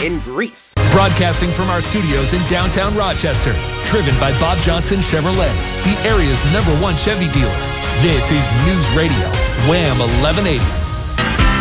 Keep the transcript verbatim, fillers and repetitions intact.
in Greece. Broadcasting from our studios in downtown Rochester, driven by Bob Johnson Chevrolet, the area's number one Chevy dealer. This is News Radio, Wham eleven eighty.